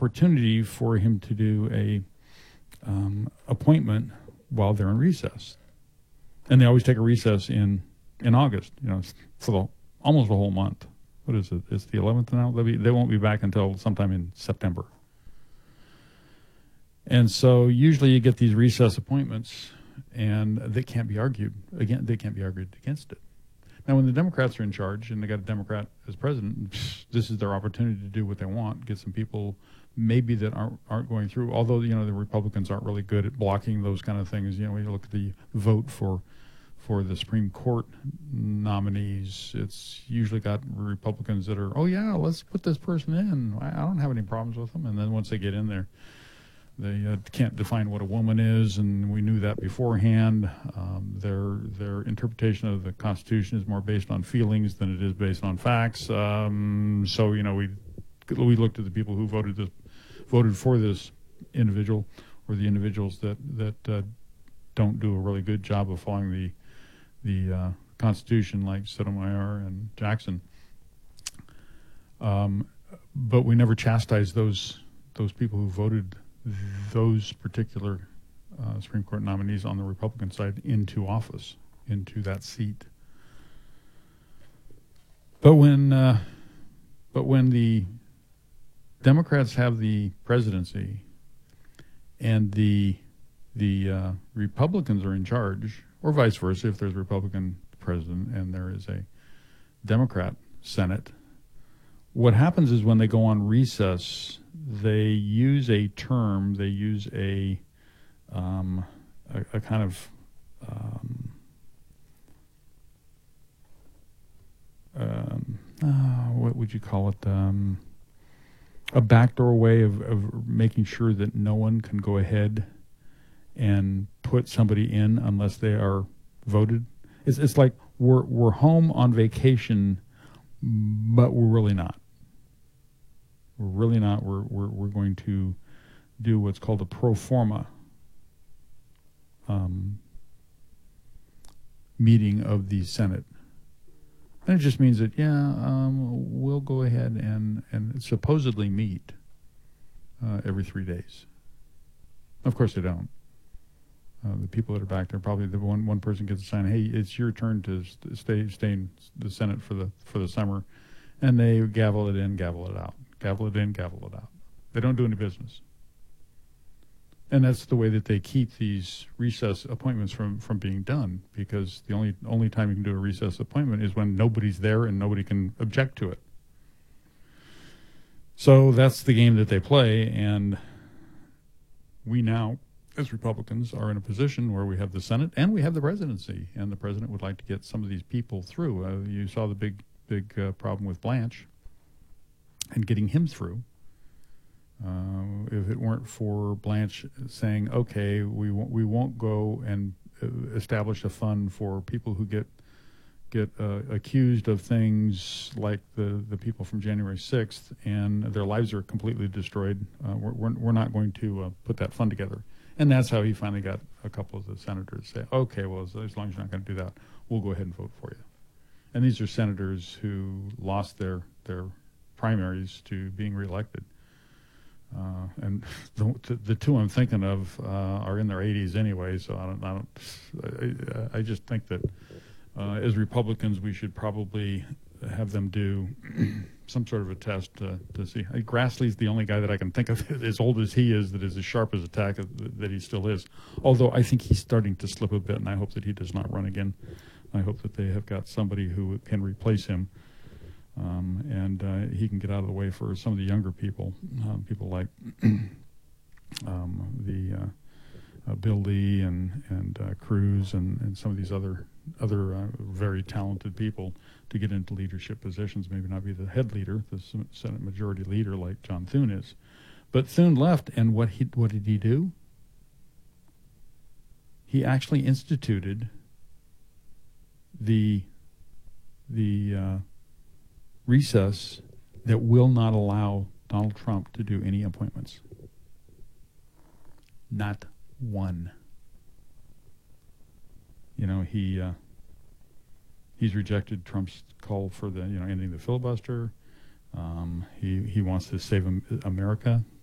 opportunity for him to do a appointment while they're in recess. And they always take a recess in August, for almost the whole month. What is it? It's the 11th now? They won't be back until sometime in September. And so usually you get these recess appointments, and they can't be argued against it. Now, when the Democrats are in charge and they got a Democrat as president, this is their opportunity to do what they want, get some people maybe that aren't going through. Although, the Republicans aren't really good at blocking those kind of things. When you look at the vote for the Supreme Court nominees, it's usually got Republicans that are, oh yeah, let's put this person in. I don't have any problems with them. And then once they get in there, they can't define what a woman is, and we knew that beforehand. Their interpretation of the Constitution is more based on feelings than it is based on facts. So we looked at the people who voted for this individual, or the individuals that don't do a really good job of following the Constitution, like Sotomayor and Jackson. But we never chastised those people who voted those particular Supreme Court nominees on the Republican side into office, into that seat. But when the Democrats have the presidency and the Republicans are in charge, or vice versa, if there's a Republican president and there is a Democrat Senate, what happens is when they go on recess, they use a term, they use a kind of what would you call it? A backdoor way of making sure that no one can go ahead and put somebody in unless they are voted. It's like we're home on vacation, but we're really not. We're really not. We're going to do what's called a pro forma meeting of the Senate. And it just means that, we'll go ahead and supposedly meet every 3 days. Of course they don't. The people that are back there, probably the one person gets a sign, hey, it's your turn to stay in the Senate for the summer. And they gavel it in, gavel it out. Gavel it in, gavel it out. They don't do any business. And that's the way that they keep these recess appointments from being done, because the only time you can do a recess appointment is when nobody's there and nobody can object to it. So that's the game that they play, and we now, as Republicans, are in a position where we have the Senate and we have the presidency, and the president would like to get some of these people through. You saw the big problem with Blanche and getting him through. If it weren't for Blanche saying, okay, we won't go and establish a fund for people who get accused of things like the people from January 6th and their lives are completely destroyed, we're not going to put that fund together. And that's how he finally got a couple of the senators to say, okay, well, as long as you're not going to do that, we'll go ahead and vote for you. And these are senators who lost their primaries to being reelected. And the two I'm thinking of are in their 80s anyway, so I just think that as Republicans we should probably have them do some sort of a test to see. Grassley's the only guy that I can think of, as old as he is, that is as sharp as a tack that he still is. Although I think he's starting to slip a bit, and I hope that he does not run again. I hope that they have got somebody who can replace him. And he can get out of the way for some of the younger people, people like Bill Lee and Cruz and some of these other very talented people to get into leadership positions. Maybe not be the head leader, the Senate Majority Leader like John Thune is, but Thune left, and what did he do? He actually instituted the recess that will not allow Donald Trump to do any appointments. Not one. He's rejected Trump's call for the ending the filibuster. He wants to save America